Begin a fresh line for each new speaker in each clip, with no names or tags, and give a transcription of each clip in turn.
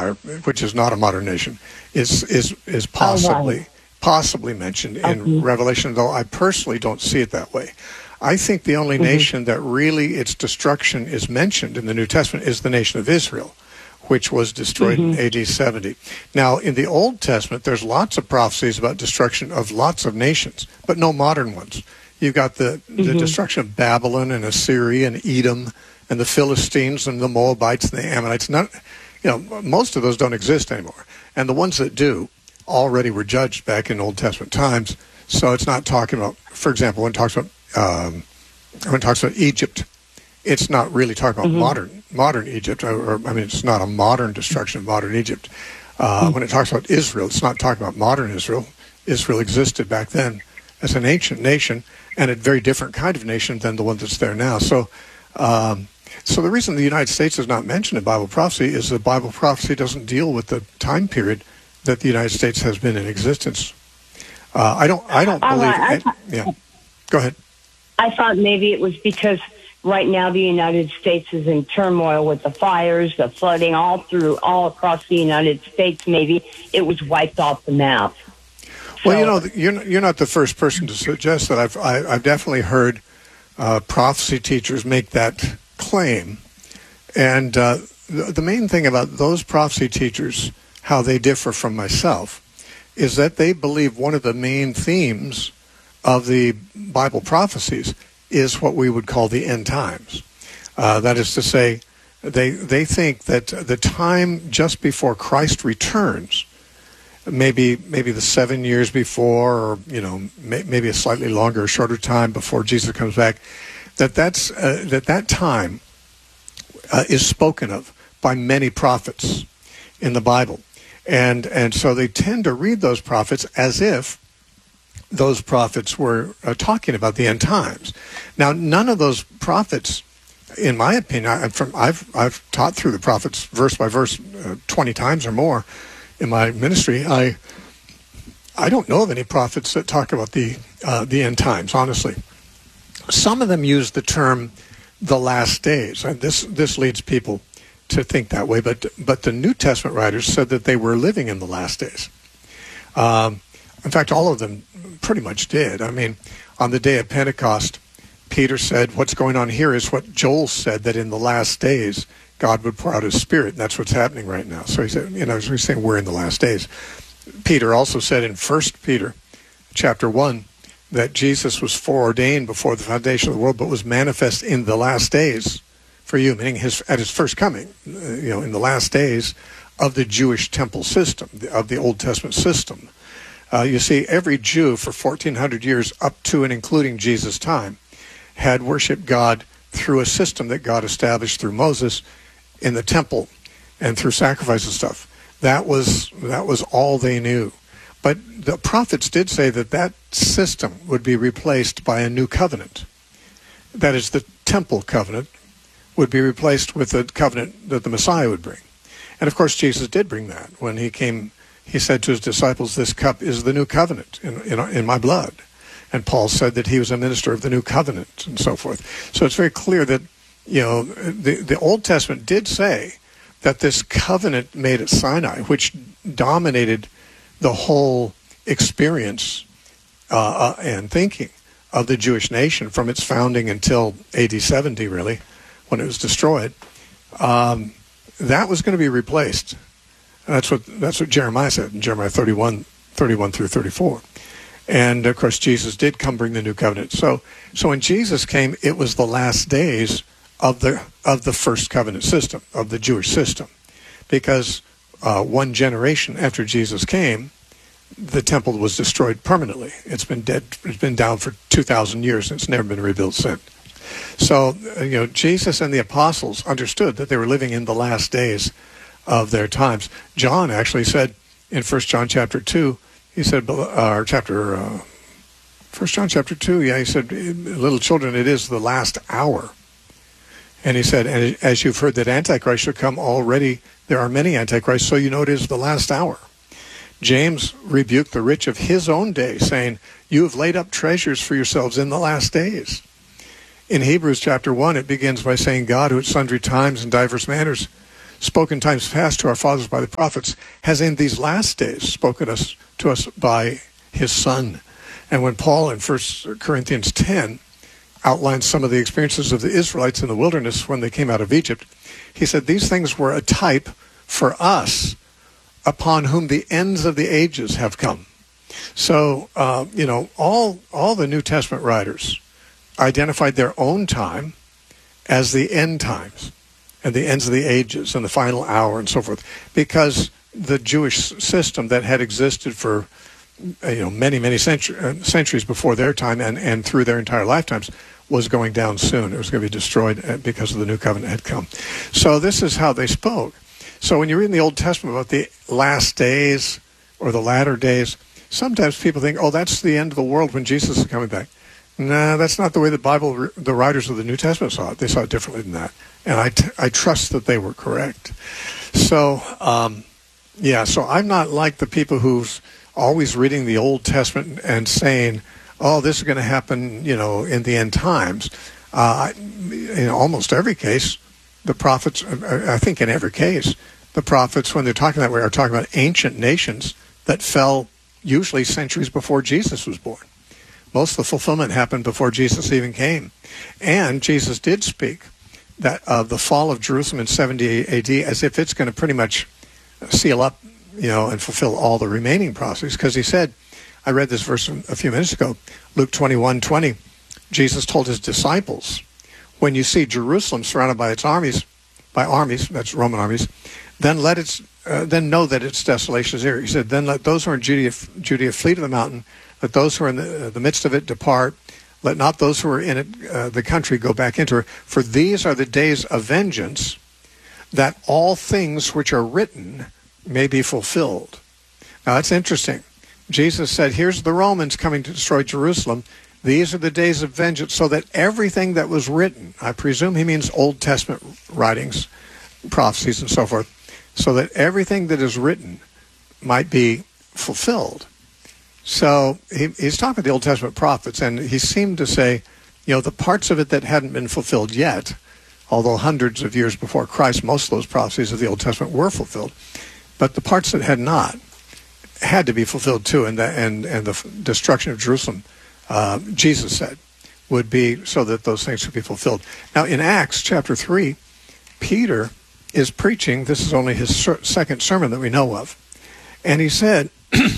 Empire, which is not a modern nation, is possibly mentioned in Revelation, though I personally don't see it that way. I think the only nation that really its destruction is mentioned in the New Testament is the nation of Israel, which was destroyed in AD 70. Now, in the Old Testament, there's lots of prophecies about destruction of lots of nations, but no modern ones. You've got the destruction of Babylon and Assyria and Edom and the Philistines and the Moabites and the Ammonites. Most of those don't exist anymore. And the ones that do already were judged back in Old Testament times. So it's not talking about, for example, when it talks about Egypt, it's not really talking about modern Egypt. It's not a modern destruction of modern Egypt. When it talks about Israel, it's not talking about modern Israel. Israel existed back then as an ancient nation and a very different kind of nation than the one that's there now. So the reason the United States is not mentioned in Bible prophecy is that Bible prophecy doesn't deal with the time period that the United States has been in existence. I don't believe. Go ahead.
I thought maybe it was because right now the United States is in turmoil with the fires, the flooding, all across the United States. Maybe it was wiped off the map.
Well, you're not the first person to suggest that. I've definitely heard prophecy teachers make that claim, and the main thing about those prophecy teachers, how they differ from myself, is that they believe one of the main themes of the Bible prophecies is what we would call the end times. That is to say, they think that the time just before Christ returns, maybe the 7 years before, or maybe a slightly longer or shorter time before Jesus comes back, that time is spoken of by many prophets in the Bible, and so they tend to read those prophets as if those prophets were talking about the end times. Now, none of those prophets, in my opinion, I've taught through the prophets verse by verse 20 times or more in my ministry. I don't know of any prophets that talk about the end times, honestly. Some of them use the term the last days, and this leads people to think that way, but the New Testament writers said that they were living in the last days. In fact, all of them pretty much did. I mean, on the day of Pentecost, Peter said, what's going on here is what Joel said, that in the last days, God would pour out his Spirit, and that's what's happening right now. So he said, he's saying we're in the last days. Peter also said in 1 Peter chapter 1 that Jesus was foreordained before the foundation of the world, but was manifest in the last days for you, meaning at his first coming, in the last days of the Jewish temple system, of the Old Testament system. You see, every Jew for 1,400 years, up to and including Jesus' time, had worshipped God through a system that God established through Moses in the temple and through sacrifice and stuff. That was all they knew. But the prophets did say that system would be replaced by a new covenant. That is, the temple covenant would be replaced with the covenant that the Messiah would bring. And of course, Jesus did bring that. When he came, he said to his disciples, this cup is the new covenant in my blood. And Paul said that he was a minister of the new covenant and so forth. So it's very clear that, the Old Testament did say that this covenant made at Sinai, which dominated the whole experience and thinking of the Jewish nation from its founding until AD 70, really, when it was destroyed, that was going to be replaced. And that's what Jeremiah said in Jeremiah 31 through 34. And of course, Jesus did come bring the new covenant. So when Jesus came, it was the last days of the first covenant system, of the Jewish system, because one generation after Jesus came, the temple was destroyed permanently. It's been dead. It's been down for 2,000 years, and it's never been rebuilt since. So Jesus and the apostles understood that they were living in the last days of their times. John actually said in 1 John chapter 2, he said, 1 John chapter 2, he said, little children, it is the last hour. And he said, and as you've heard that Antichrist should come already, there are many Antichrists, so it is the last hour. James rebuked the rich of his own day, saying, you have laid up treasures for yourselves in the last days. In Hebrews chapter 1, it begins by saying, God, who at sundry times and diverse manners spoken times past to our fathers by the prophets, has in these last days spoken to us by his Son. And when Paul in 1 Corinthians 10 outlines some of the experiences of the Israelites in the wilderness when they came out of Egypt, he said these things were a type for us upon whom the ends of the ages have come. So, all the New Testament writers identified their own time as the end times and the ends of the ages and the final hour and so forth, because the Jewish system that had existed for many centuries before their time and through their entire lifetimes was going down soon. It was going to be destroyed because of the new covenant had come. So this is how they spoke. So when you read in the Old Testament about the last days or the latter days, sometimes people think, oh, that's the end of the world when Jesus is coming back. No, that's not the way the writers of the New Testament saw it. They saw it differently than that. And I trust that they were correct. So, so I'm not like the people who's always reading the Old Testament and saying, oh, this is going to happen, in the end times. In almost every case, the prophets, I think in every case, the prophets, when they're talking that way, are talking about ancient nations that fell usually centuries before Jesus was born. Most of the fulfillment happened before Jesus even came. And Jesus did speak that of the fall of Jerusalem in 70 AD as if it's going to pretty much seal up, and fulfill all the remaining prophecies. Because he said, I read this verse a few minutes ago, Luke 21:20, Jesus told his disciples, when you see Jerusalem surrounded by armies, that's Roman armies, then then know that its desolation is near. He said, then let those who are in Judea flee to the mountain. Let those who are in the midst of it depart. Let not those who are in it, the country, go back into it. For these are the days of vengeance, that all things which are written may be fulfilled. Now that's interesting. Jesus said, here's the Romans coming to destroy Jerusalem. These are the days of vengeance, so that everything that was written, I presume he means Old Testament writings, prophecies and so forth, so that everything that is written might be fulfilled. So he's talking to the Old Testament prophets, and he seemed to say, the parts of it that hadn't been fulfilled yet, although hundreds of years before Christ, most of those prophecies of the Old Testament were fulfilled, but the parts that had not had to be fulfilled too, and the destruction of Jerusalem, Jesus said, would be so that those things could be fulfilled. Now, in Acts chapter 3, Peter is preaching. This is only his second sermon that we know of. And he said,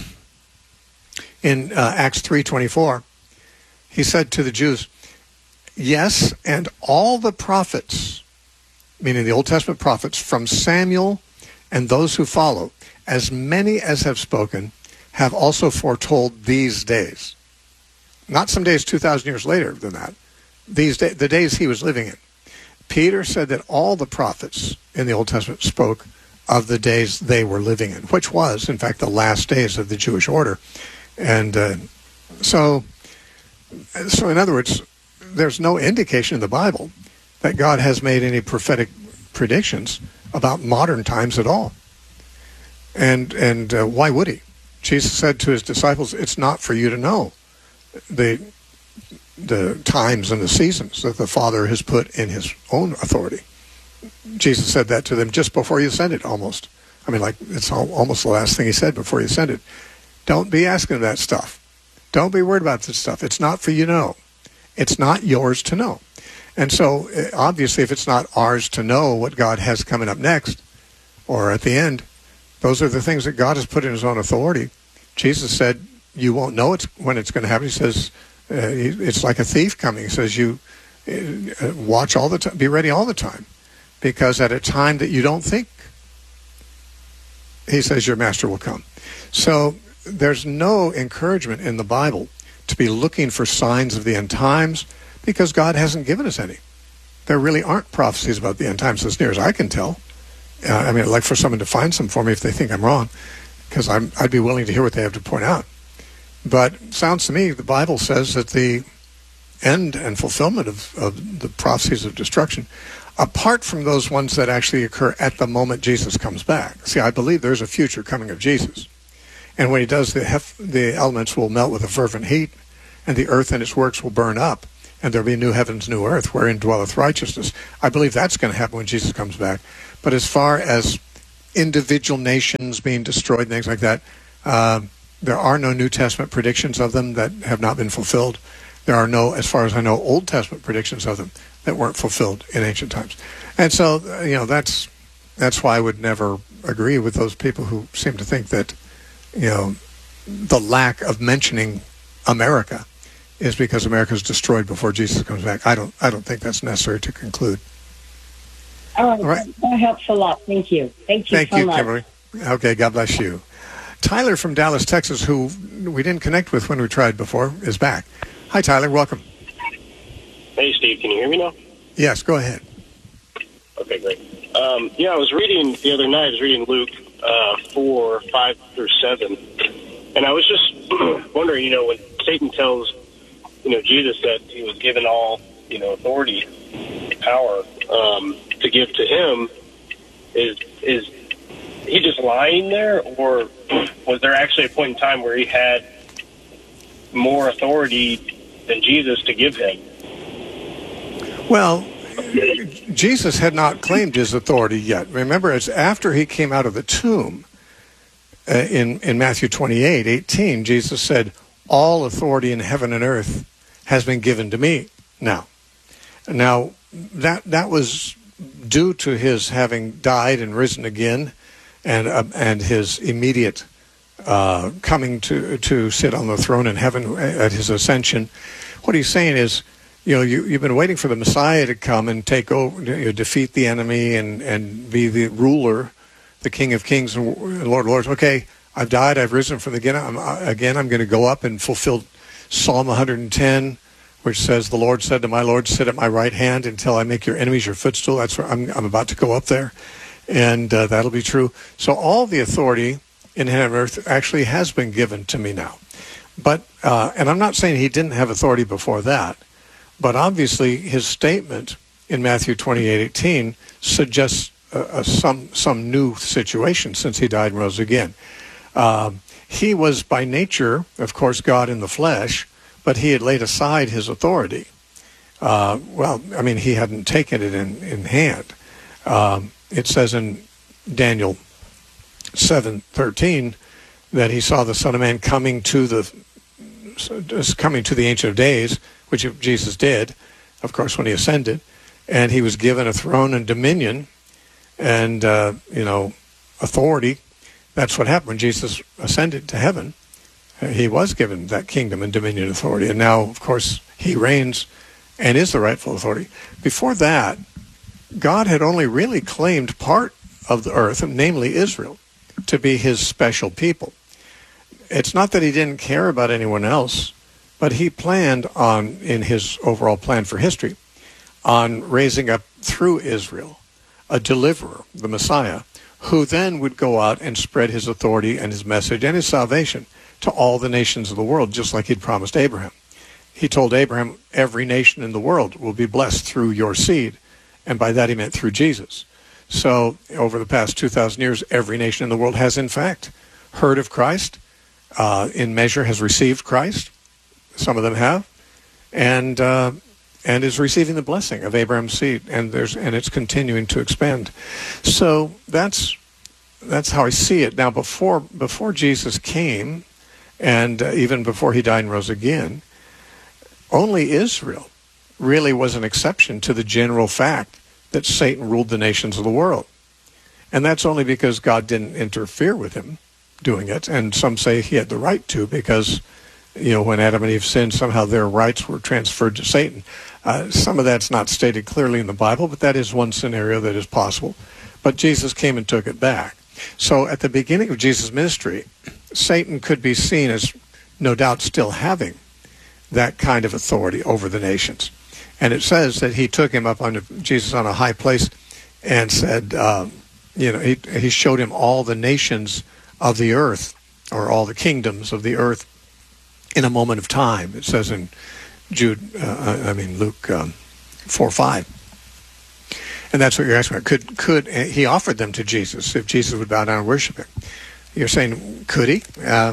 in Acts 3:24, he said to the Jews, yes, and all the prophets, meaning the Old Testament prophets, from Samuel and those who follow, as many as have spoken, have also foretold these days. Not some days 2,000 years later than that. The days he was living in. Peter said that all the prophets in the Old Testament spoke of the days they were living in, which was, in fact, the last days of the Jewish order. And so in other words, there's no indication in the Bible that God has made any prophetic predictions about modern times at all. And why would he? Jesus said to his disciples, it's not for you to know the times and the seasons that the Father has put in his own authority. Jesus said that to them just before he ascended, almost. I mean, like, it's almost the last thing he said before he ascended. Don't be asking that stuff. Don't be worried about this stuff. It's not for you to know. It's not yours to know. And so, obviously, if it's not ours to know what God has coming up next, or at the end, those are the things that God has put in his own authority. Jesus said, you won't know when it's going to happen. He says, it's like a thief coming. He says, you watch all the time, be ready all the time, because at a time that you don't think, he says, your master will come. So there's no encouragement in the Bible to be looking for signs of the end times, because God hasn't given us any. There really aren't prophecies about the end times as near as I can tell. I mean, I'd like for someone to find some for me if they think I'm wrong, because I'd be willing to hear what they have to point out. But it sounds to me the Bible says that the end and fulfillment of the prophecies of destruction, apart from those ones that actually occur at the moment Jesus comes back. See, I believe there's a future coming of Jesus. And when he does, the elements will melt with a fervent heat, and the earth and its works will burn up, and there'll be new heavens, new earth, wherein dwelleth righteousness. I believe that's going to happen when Jesus comes back. But as far as individual nations being destroyed and things like that, there are no New Testament predictions of them that have not been fulfilled. There are no, as far as I know, Old Testament predictions of them that weren't fulfilled in ancient times. And so, that's why I would never agree with those people who seem to think that, the lack of mentioning America is because America is destroyed before Jesus comes back. I don't think that's necessary to conclude.
All right. That helps a lot. Thank you. Thank you so much.
Kimberly. Okay, God bless you. Tyler from Dallas, Texas, who we didn't connect with when we tried before, is back. Hi, Tyler. Welcome.
Hey, Steve. Can you hear me now?
Yes, go ahead.
Okay, great. I was reading the other night. I was reading Luke 4, 5 through 7, and I was just wondering, when Satan tells, Jesus that he was given all, authority, power to give to him, is he just lying there, or was there actually a point in time where he had more authority than Jesus to give him?
Well, Jesus had not claimed his authority yet. Remember, it's after he came out of the tomb in Matthew 28:18, Jesus said, all authority in heaven and earth has been given to me now. Now, that was due to his having died and risen again, and his immediate coming to sit on the throne in heaven at his ascension. What he's saying is, you've been waiting for the Messiah to come and take over, defeat the enemy and be the ruler, the King of Kings and Lord of Lords. Okay, I've died, I've risen from the again. I'm going to go up and fulfill Psalm 110, which says, the Lord said to my Lord, sit at my right hand until I make your enemies your footstool. That's where I'm about to go up there, and that'll be true. So all the authority in heaven and earth actually has been given to me now. But, and I'm not saying he didn't have authority before that, but obviously his statement in Matthew 28:18 suggests some new situation since he died and rose again. He was by nature, of course, God in the flesh, but he had laid aside his authority. He hadn't taken it in hand. It says in Daniel 7:13 that he saw the Son of Man coming to the Ancient of Days, which Jesus did, of course, when he ascended, and he was given a throne and dominion and authority. That's what happened when Jesus ascended to heaven. He was given that kingdom and dominion authority, and now, of course, he reigns and is the rightful authority. Before that, God had only really claimed part of the earth, namely Israel, to be his special people. It's not that he didn't care about anyone else, but he planned on, in his overall plan for history, on raising up through Israel a deliverer, the Messiah, who then would go out and spread his authority and his message and his salvation to all the nations of the world, just like he'd promised Abraham. He told Abraham, every nation in the world will be blessed through your seed, and by that he meant through Jesus. So over the past 2,000 years, every nation in the world has, in fact, heard of Christ, in measure has received Christ. Some of them have, and is receiving the blessing of Abraham's seed, and it's continuing to expand. So that's how I see it. Now, before Jesus came, and even before he died and rose again, only Israel really was an exception to the general fact that Satan ruled the nations of the world. And that's only because God didn't interfere with him doing it. And some say he had the right to, because when Adam and Eve sinned, somehow their rights were transferred to Satan. Some of that's not stated clearly in the Bible, but that is one scenario that is possible. But Jesus came and took it back. So at the beginning of Jesus' ministry, Satan could be seen as no doubt still having that kind of authority over the nations. And it says that he took him up on Jesus on a high place and said, he showed him all the nations of the earth, or all the kingdoms of the earth, in a moment of time. It says in Luke 4:5. And that's what you're asking about. Could he offered them to Jesus if Jesus would bow down and worship him? You're saying, could he?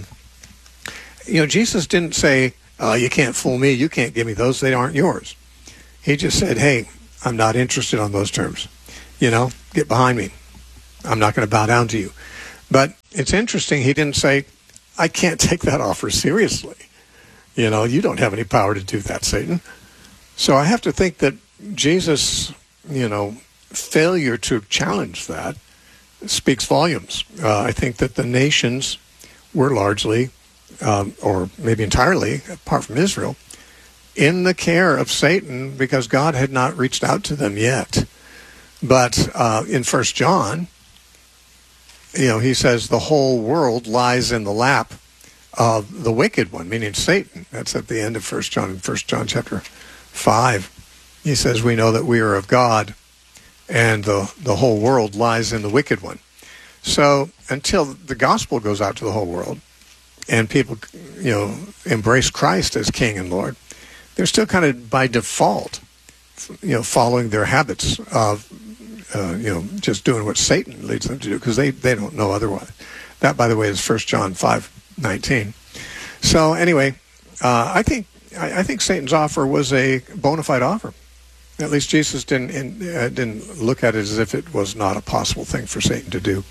Jesus didn't say, you can't fool me, you can't give me those, they aren't yours. He just said, hey, I'm not interested on those terms. get behind me. I'm not going to bow down to you. But it's interesting, he didn't say, I can't take that offer seriously. You know, you don't have any power to do that, Satan. So I have to think that Jesus, you know, failure to challenge that speaks volumes. I think that the nations were largely, or maybe entirely, apart from Israel, in the care of Satan because God had not reached out to them yet. But in 1 John, you know, he says the whole world lies in the lap of the wicked one, meaning Satan. That's at the end of 1 John. In 1 John chapter 5, he says we know that we are of God, and the whole world lies in the wicked one. So until the gospel goes out to the whole world, and people, you know, embrace Christ as King and Lord, they're still kind of by default, you know, following their habits of, you know, just doing what Satan leads them to do, because they don't know otherwise. That, by the way, is 1 John 5:19. So anyway, I think Satan's offer was a bona fide offer. At least Jesus didn't look at it as if it was not a possible thing for Satan to do.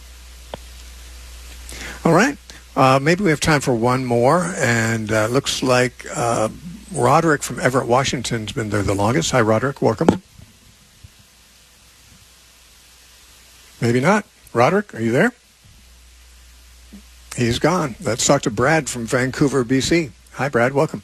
All right. Maybe we have time for one more, and looks like Roderick from Everett, Washington's been there the longest. Hi, Roderick. Welcome. Maybe not. Roderick, are you there? He's gone. Let's talk to Brad from Vancouver, BC. Hi, Brad. Welcome.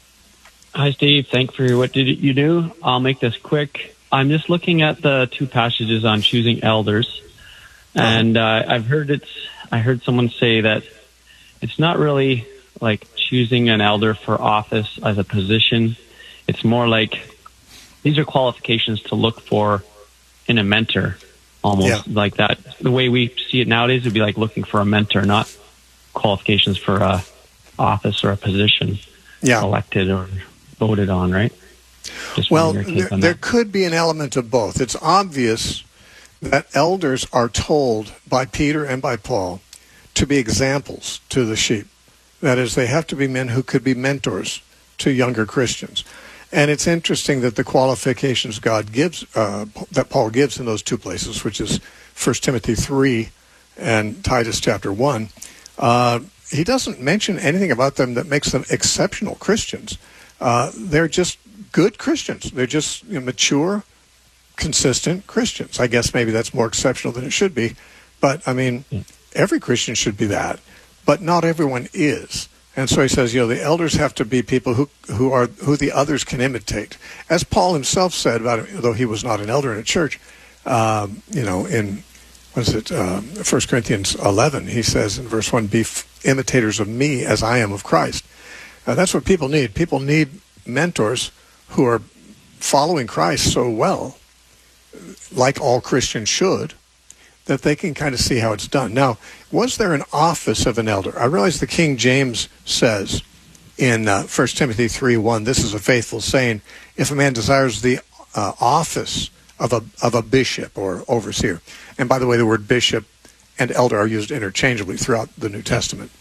Hi, Steve. Thanks for what did you do. I'll make this quick. I'm just looking at the two passages on choosing elders, and I heard someone say that it's not really like choosing an elder for office as a position. It's more like these are qualifications to look for in a mentor, almost like that. The way we see it nowadays would be like looking for a mentor, not qualifications for a office or a position elected or voted on, right?
Well, there could be an element of both. It's obvious that elders are told by Peter and by Paul to be examples to the sheep. That is, they have to be men who could be mentors to younger Christians. And it's interesting that the qualifications God gives, that Paul gives in those two places, which is 1 Timothy 3 and Titus chapter 1, he doesn't mention anything about them that makes them exceptional Christians. They're just good Christians. They're just, you know, mature, consistent Christians. I guess maybe that's more exceptional than it should be. But, I mean, every Christian should be that. But not everyone is. And so he says, you know, the elders have to be people who the others can imitate. As Paul himself said about him, though he was not an elder in a church, you know, in, 1 Corinthians 11, he says in verse 1, be imitators of me as I am of Christ. That's what people need. People need mentors who are following Christ so well, like all Christians should, that they can kind of see how it's done. Now, was there an office of an elder? I realize the King James says in 1 Timothy 3:1, this is a faithful saying, if a man desires the office of a bishop or overseer. And by the way, the word bishop and elder are used interchangeably throughout the New Testament.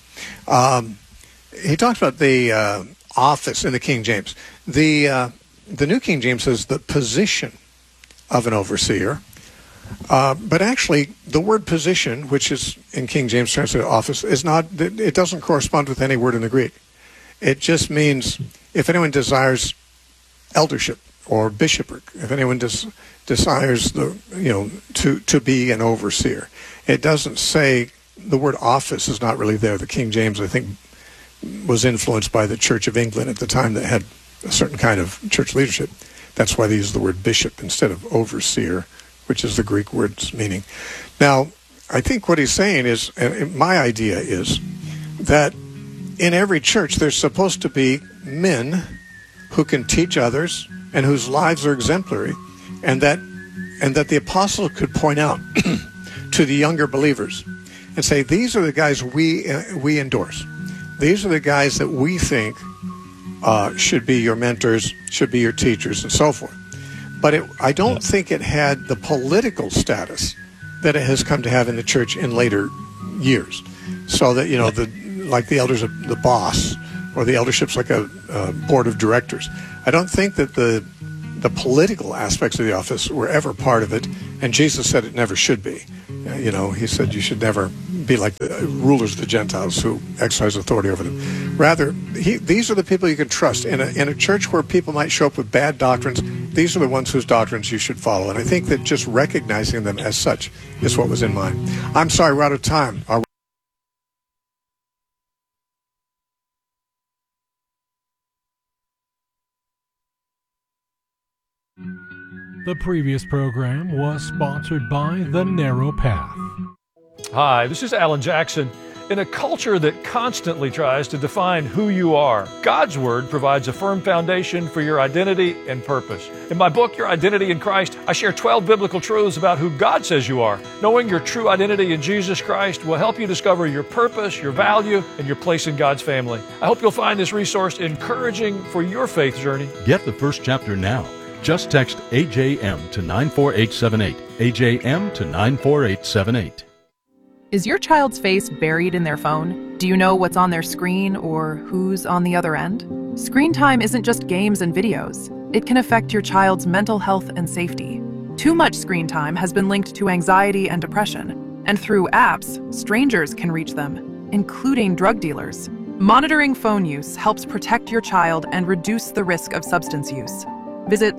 He talks about the office in the King James. The New King James says the position of an overseer. But actually, the word position, which is in King James translated office, is not. It doesn't correspond with any word in the Greek. It just means if anyone desires eldership or bishopric, if anyone desires to be an overseer, it doesn't say. The word office is not really there. The King James, I think, was influenced by the Church of England at the time that had a certain kind of church leadership. That's why they use the word bishop instead of overseer, which is the Greek word's meaning. Now, I think what he's saying is, my idea is, that in every church there's supposed to be men who can teach others and whose lives are exemplary, and that the apostle could point out to the younger believers and say, these are the guys we endorse. These are the guys that we think should be your mentors, should be your teachers, and so forth. But I don't think it had the political status that it has come to have in the church in later years. So that, you know, like the elders of the boss, or the eldership's like a board of directors. I don't think that the the political aspects of the office were ever part of it, and Jesus said it never should be. He said you should never be like the rulers of the Gentiles who exercise authority over them. Rather, these are the people you can trust. In a church where people might show up with bad doctrines, these are the ones whose doctrines you should follow. And I think that just recognizing them as such is what was in mind. I'm sorry, we're out of time.
The previous program was sponsored by The Narrow Path.
Hi, this is Alan Jackson. In a culture that constantly tries to define who you are, God's Word provides a firm foundation for your identity and purpose. In my book, Your Identity in Christ, I share 12 biblical truths about who God says you are. Knowing your true identity in Jesus Christ will help you discover your purpose, your value, and your place in God's family. I hope you'll find this resource encouraging for your faith journey.
Get the first chapter now. Just text AJM to 94878. AJM to 94878.
Is your child's face buried in their phone? Do you know what's on their screen or who's on the other end? Screen time isn't just games and videos. It can affect your child's mental health and safety. Too much screen time has been linked to anxiety and depression, and through apps, strangers can reach them, including drug dealers. Monitoring phone use helps protect your child and reduce the risk of substance use. Visit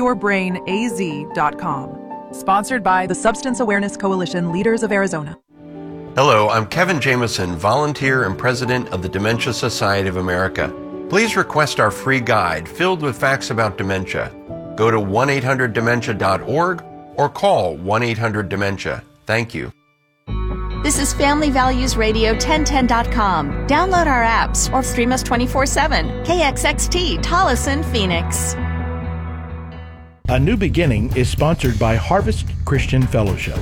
loveyourbrainaz.com. Sponsored by the Substance Awareness Coalition Leaders of Arizona.
Hello, I'm Kevin Jameson, volunteer and president of the Dementia Society of America. Please request our free guide filled with facts about dementia. Go to 1-800-DEMENTIA.org or call 1-800-DEMENTIA. Thank you.
This is Family Values Radio 1010.com. Download our apps or stream us 24/7. KXXT, Tolleson, Phoenix.
A New Beginning is sponsored by Harvest Christian Fellowship.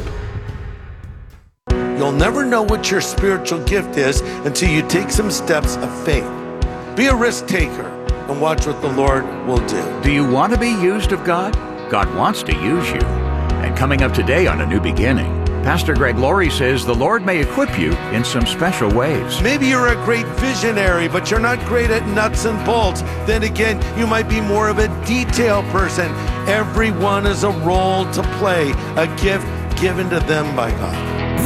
You'll never know what your spiritual gift is until you take some steps of faith. Be a risk taker and watch what the Lord will do.
Do you want to be used of God? God wants to use you. And coming up today on A New Beginning, Pastor Greg Laurie says the Lord may equip you in some special ways.
Maybe you're a great visionary, but you're not great at nuts and bolts. Then again, you might be more of a detail person. Everyone is a role to play, a gift given to them by God.